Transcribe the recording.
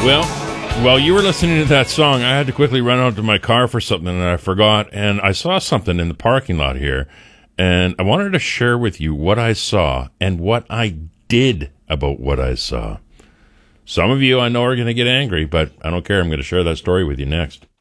Well, while you were listening to that song, I had to quickly run out to my car for something and I forgot. And I saw something in the parking lot here. And I wanted to share with you what I saw and what I did about what I saw. Some of you I know are going to get angry, but I don't care. I'm going to share that story with you next.